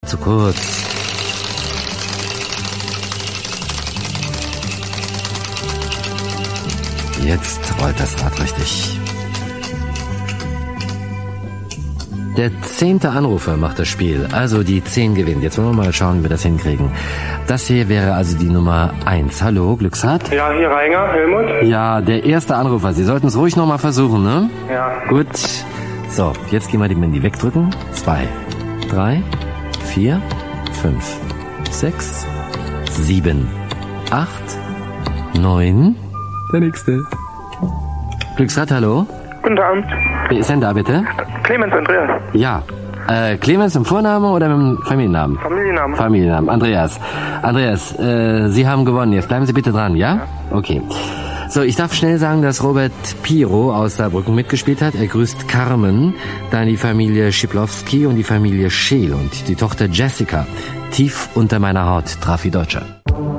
Zu kurz. Jetzt rollt das Rad richtig. Der 10. Anrufer macht das Spiel, also die 10 gewinnt. Jetzt wollen wir mal schauen, wie wir das hinkriegen. Das hier wäre also die Nummer 1. Hallo, Glücksrad? Ja, hier Reinger, Helmut. Ja, der erste Anrufer. Sie sollten es ruhig nochmal versuchen, ne? Ja. Gut. So, jetzt gehen wir die Mandy wegdrücken. 2, 3, 4, 5, 6, 7, 8, 9. Der nächste. Glücksrad, hallo? Guten Abend. Wer ist denn da, bitte? Clemens Andreas. Ja. Clemens im Vorname oder mit dem Familiennamen? Familienname. Familiennamen. Andreas. Andreas, Sie haben gewonnen. Jetzt bleiben Sie bitte dran, ja? Okay. So, ich darf schnell sagen, dass Robert Piro aus Saarbrücken mitgespielt hat. Er grüßt Carmen, dann die Familie Schiplowski und die Familie Scheel und die Tochter Jessica. Tief unter meiner Haut traf wie Deutscher.